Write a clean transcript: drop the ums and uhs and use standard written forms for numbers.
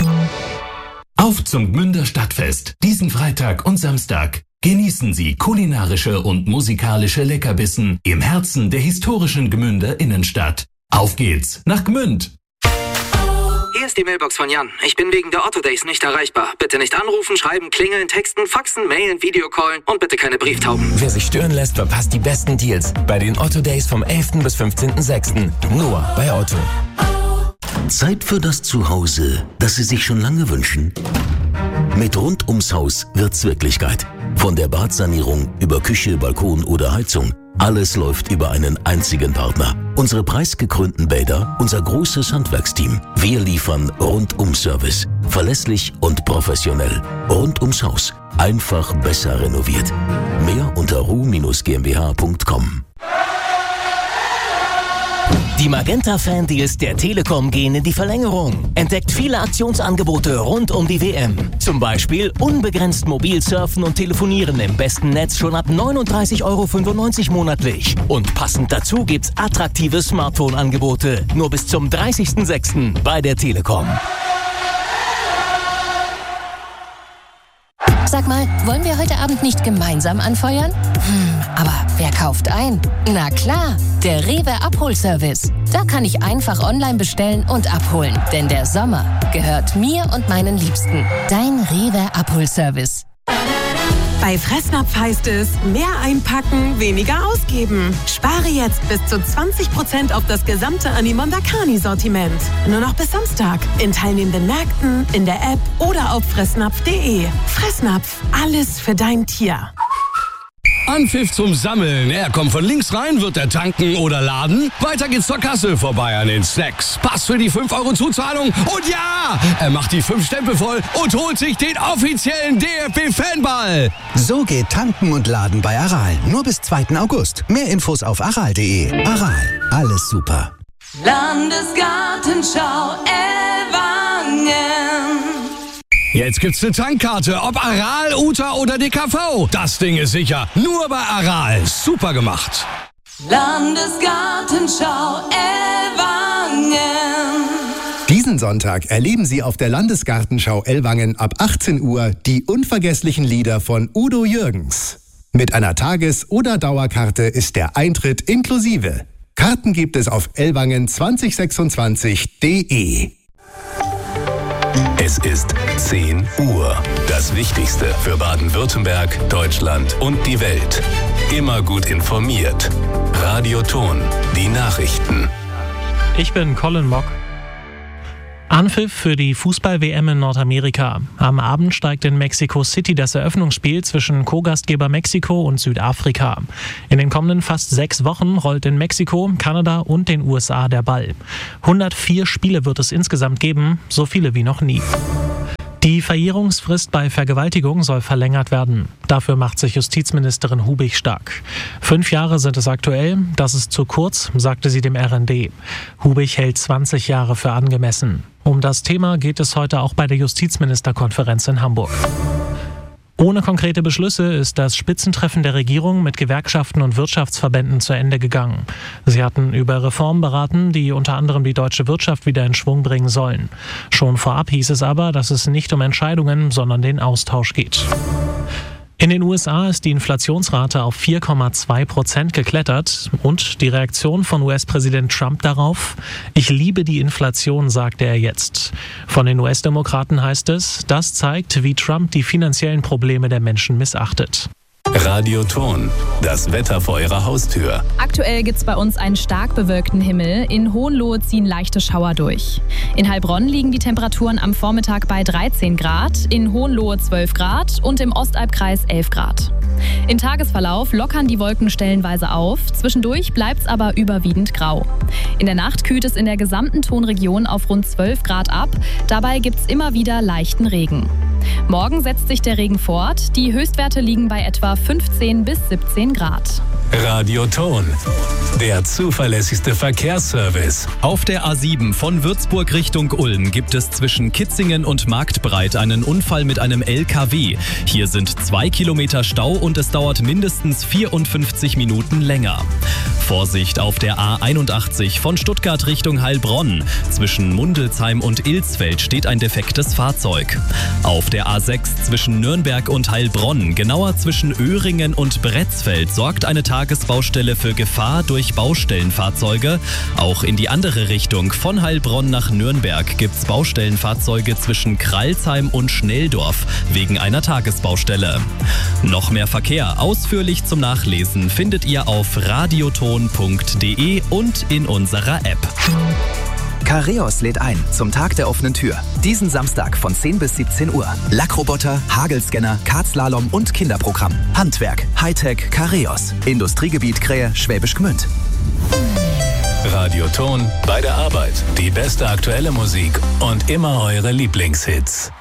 Auf zum Gmünder Stadtfest, diesen Freitag und Samstag. Genießen Sie kulinarische und musikalische Leckerbissen im Herzen der historischen Gmünder Innenstadt. Auf geht's nach Gmünd! Hier ist die Mailbox von Jan. Ich bin wegen der Otto Days nicht erreichbar. Bitte nicht anrufen, schreiben, klingeln, texten, faxen, mailen, Videocallen und bitte keine Brieftauben. Wer sich stören lässt, verpasst die besten Deals bei den Otto Days vom 11. bis 15.06. Nur bei Otto. Zeit für das Zuhause, das Sie sich schon lange wünschen? Mit Rund ums Haus wird's Wirklichkeit. Von der Badsanierung über Küche, Balkon oder Heizung. Alles läuft über einen einzigen Partner. Unsere preisgekrönten Bäder, unser großes Handwerksteam. Wir liefern Rundum-Service. Verlässlich und professionell. Rund ums Haus. Einfach besser renoviert. Mehr unter ru-gmbh.com. Die Magenta-Fan-Deals der Telekom gehen in die Verlängerung. Entdeckt viele Aktionsangebote rund um die WM. Zum Beispiel unbegrenzt mobil surfen und telefonieren im besten Netz schon ab 39,95 € monatlich. Und passend dazu gibt's attraktive Smartphone-Angebote. Nur bis zum 30.06. bei der Telekom. Sag mal, wollen wir heute Abend nicht gemeinsam anfeuern? Aber wer kauft ein? Na klar, der Rewe Abholservice. Da kann ich einfach online bestellen und abholen. Denn der Sommer gehört mir und meinen Liebsten. Dein Rewe Abholservice. Bei Fressnapf heißt es, mehr einpacken, weniger ausgeben. Spare jetzt bis zu 20% auf das gesamte Animondakani-Sortiment. Nur noch bis Samstag. In teilnehmenden Märkten, in der App oder auf fressnapf.de. Fressnapf, alles für dein Tier. Anpfiff zum Sammeln. Er kommt von links rein, wird er tanken oder laden. Weiter geht's zur Kasse, vorbei an den Snacks. Pass für die 5 € Zuzahlung. Und ja, er macht die 5 Stempel voll und holt sich den offiziellen DFB-Fanball. So geht Tanken und Laden bei Aral. Nur bis 2. August. Mehr Infos auf aral.de. Aral, alles super. Landesgartenschau Ellwangen. Jetzt gibt's eine Tankkarte, ob Aral, Uta oder DKV. Das Ding ist sicher, nur bei Aral. Super gemacht. Landesgartenschau Ellwangen. Diesen Sonntag erleben Sie auf der Landesgartenschau Ellwangen ab 18 Uhr die unvergesslichen Lieder von Udo Jürgens. Mit einer Tages- oder Dauerkarte ist der Eintritt inklusive. Karten gibt es auf ellwangen2026.de. Es ist 10 Uhr. Das Wichtigste für Baden-Württemberg, Deutschland und die Welt. Immer gut informiert. Radio Ton, die Nachrichten. Ich bin Colin Mock. Anpfiff für die Fußball-WM in Nordamerika. Am Abend steigt in Mexico City das Eröffnungsspiel zwischen Co-Gastgeber Mexiko und Südafrika. In den kommenden fast 6 Wochen rollt in Mexiko, Kanada und den USA der Ball. 104 Spiele wird es insgesamt geben, so viele wie noch nie. Die Verjährungsfrist bei Vergewaltigung soll verlängert werden. Dafür macht sich Justizministerin Hubig stark. 5 Jahre sind es aktuell, das ist zu kurz, sagte sie dem RND. Hubig hält 20 Jahre für angemessen. Um das Thema geht es heute auch bei der Justizministerkonferenz in Hamburg. Ohne konkrete Beschlüsse ist das Spitzentreffen der Regierung mit Gewerkschaften und Wirtschaftsverbänden zu Ende gegangen. Sie hatten über Reformen beraten, die unter anderem die deutsche Wirtschaft wieder in Schwung bringen sollen. Schon vorab hieß es aber, dass es nicht um Entscheidungen, sondern den Austausch geht. In den USA ist die Inflationsrate auf 4,2% geklettert und die Reaktion von US-Präsident Trump darauf: Ich liebe die Inflation, sagte er jetzt. Von den US-Demokraten heißt es, das zeigt, wie Trump die finanziellen Probleme der Menschen missachtet. Radio Ton, das Wetter vor Ihrer Haustür. Aktuell gibt's bei uns einen stark bewölkten Himmel. In Hohenlohe ziehen leichte Schauer durch. In Heilbronn liegen die Temperaturen am Vormittag bei 13 Grad, in Hohenlohe 12 Grad und im Ostalbkreis 11 Grad. Im Tagesverlauf lockern die Wolken stellenweise auf, zwischendurch bleibt's aber überwiegend grau. In der Nacht kühlt es in der gesamten Tonregion auf rund 12 Grad ab, dabei gibt's immer wieder leichten Regen. Morgen setzt sich der Regen fort. Die Höchstwerte liegen bei etwa 15 bis 17 Grad. Radioton, der zuverlässigste Verkehrsservice. Auf der A7 von Würzburg Richtung Ulm gibt es zwischen Kitzingen und Marktbreit einen Unfall mit einem LKW. Hier sind 2 Kilometer Stau und es dauert mindestens 54 Minuten länger. Vorsicht auf der A81 von Stuttgart Richtung Heilbronn. Zwischen Mundelsheim und Ilsfeld steht ein defektes Fahrzeug. Auf der A6 zwischen Nürnberg und Heilbronn, genauer zwischen Öhringen und Bretzfeld, sorgt eine Tagesbaustelle für Gefahr durch Baustellenfahrzeuge. Auch in die andere Richtung, von Heilbronn nach Nürnberg, gibt's Baustellenfahrzeuge zwischen Kralsheim und Schnelldorf wegen einer Tagesbaustelle. Noch mehr Verkehr ausführlich zum Nachlesen findet ihr auf radioton.de und in unserer App. Carreos lädt ein zum Tag der offenen Tür. Diesen Samstag von 10 bis 17 Uhr. Lackroboter, Hagelscanner, Kartslalom und Kinderprogramm. Handwerk, Hightech, Carreos. Industriegebiet Krähe, Schwäbisch Gmünd. Radioton bei der Arbeit. Die beste aktuelle Musik und immer eure Lieblingshits.